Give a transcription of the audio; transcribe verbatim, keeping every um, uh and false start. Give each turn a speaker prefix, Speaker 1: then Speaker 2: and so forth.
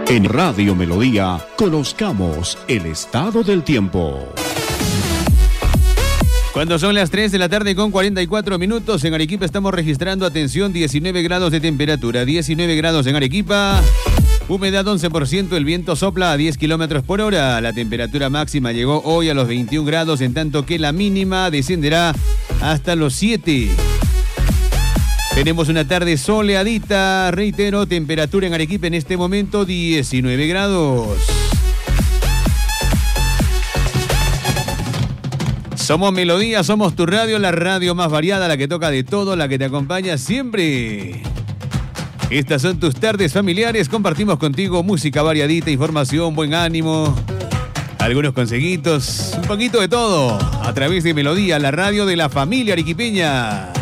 Speaker 1: En Radio Melodía, conozcamos el estado del tiempo.
Speaker 2: Cuando son las tres de la tarde con cuarenta y cuatro minutos, en Arequipa estamos registrando, atención, diecinueve grados de temperatura, diecinueve grados en Arequipa, humedad once por ciento, el viento sopla a diez kilómetros por hora, la temperatura máxima llegó hoy a los veintiún grados, en tanto que la mínima descenderá hasta los siete. Tenemos una tarde soleadita, reitero, temperatura en Arequipa en este momento diecinueve grados. Somos Melodía, somos tu radio, la radio más variada, la que toca de todo, la que te acompaña siempre. Estas son tus tardes familiares, compartimos contigo música variadita, información, buen ánimo, algunos consejitos, un poquito de todo, a través de Melodía, la radio de la familia arequipeña.